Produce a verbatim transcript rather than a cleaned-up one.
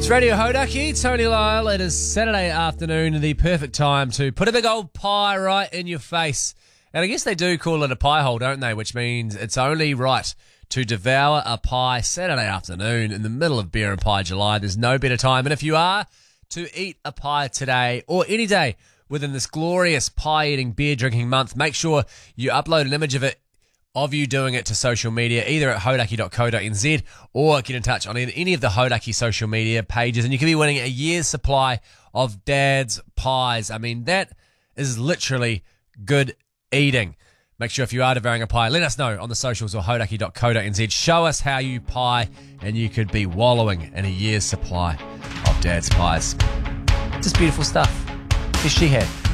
It's Radio Hodaki, Tony Lyle. It is Saturday afternoon, the perfect time to put a big old pie right in your face. And I guess they do call it a pie hole, don't they? Which means it's only right to devour a pie Saturday afternoon in the middle of Beer and Pie July. There's no better time. And if you are to eat a pie today or any day within this glorious pie-eating, beer-drinking month, make sure you upload an image of it, of you doing it to social media, either at hodaki dot co dot n z or get in touch on any of the Hodaki social media pages, and you can be winning a year's supply of Dad's pies. I mean, that is literally good eating. Make sure if you are devouring a pie, let us know on the socials or hodaki dot co dot n z. Show us how you pie, and you could be wallowing in a year's supply of Dad's pies. Just beautiful stuff. Yes, she had.